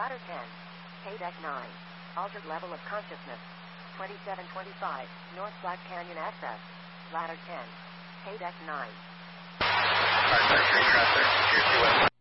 Ladder 10. Paydeck 9. Altered level of consciousness. 2725. North Black Canyon access. Ladder 10. Paydeck 9. Alright, 3 transfer. Tier 2 West.